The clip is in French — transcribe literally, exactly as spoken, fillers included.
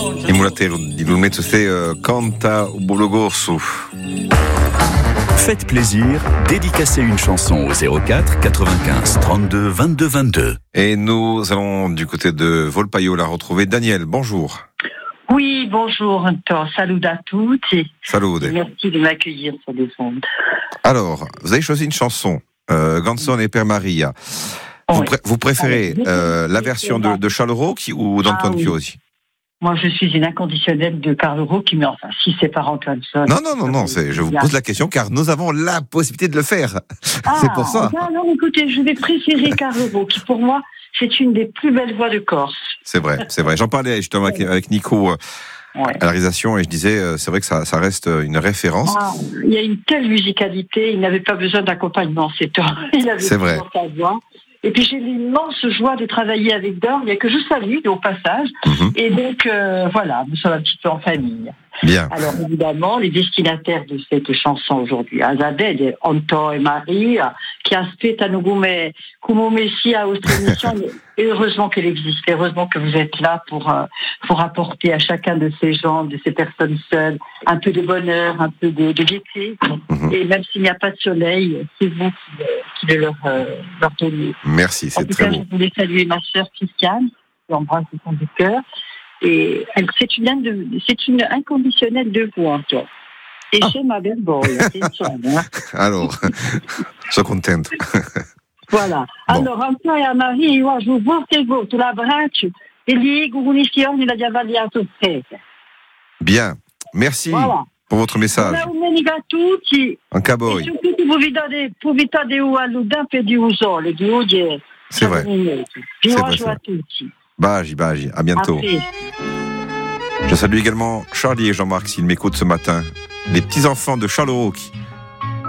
In mulatero di Lumetto Ste Canta Bologorso. Faites plaisir, dédicacez une chanson au zéro quatre quatre-vingt-quinze trente-deux vingt-deux vingt-deux. Et nous allons du côté de Volpaiola retrouver Daniel. Bonjour. Oui, bonjour. Salut à toutes. Salut. Merci de m'accueillir sur des ondes. Alors, vous avez choisi une chanson, euh, Ganson et Père Maria. Vous, Oui. pré- vous préférez euh, la version de, de Charles Rocchi ou d'Antoine Ah, oui. Chiosi? Moi, je suis une inconditionnelle de Carlo Rocchi, mais enfin, si c'est par Antoine Son. Non, non, non, non, c'est, je vous pose la question car nous avons la possibilité de le faire. Ah, c'est pour ça. Non, non, écoutez, je vais préférer Carlo Rocchi. Pour moi, c'est une des plus belles voix de Corse. C'est vrai, c'est vrai. J'en parlais justement avec, avec Nico euh, Ouais. à la réalisation et je disais, euh, c'est vrai que ça, ça reste une référence. Ah, il y a une telle musicalité, il n'avait pas besoin d'accompagnement, c'est tout. Il avait C'est vrai. toujours sa voix. Et puis j'ai l'immense joie de travailler avec Dorn, que je salue au passage. Mhm. Et donc euh, voilà, nous sommes un petit peu en famille. Bien. Alors évidemment, les destinataires de cette chanson aujourd'hui, Azadeh, Anto et Marie, qui aspettent à nous come come messia aux émissions. Et heureusement qu'elle existe, heureusement que vous êtes là pour euh, pour apporter à chacun de ces gens, de ces personnes seules, un peu de bonheur, un peu de, de gaieté. Mhm. Et même s'il n'y a pas de soleil, c'est vous qui, qui le leur euh, leur donnez. Merci, En c'est tout très cas, beau. je voulais saluer ma sœur Christiane, qui embrasse du fond du cœur. Et elle, c'est une, de, c'est une inconditionnelle de vous, Antoine. Et Ah. chez ma belle boy, attention. Hein. Alors, sois contente. Voilà. Bon. Allora, Antoine e a Maria, io ho vorte go, tu l'abbraccio, e gli dico un'unizione la diavaliato prete. Bien. Merci Voilà. pour votre message. Buona domenica a tutti. En E Caboy. soprattutto vi date, vi date all'udam per di usole, di oggi. C'est vrai. Vi C'est vrai, lascio c'est a vrai. tutti. Bagi, bagi. À bientôt. A presto. Je salue également Charlie et Jean-Marc s'ils m'écoutent ce matin. Les petits-enfants de Charles Rocchi.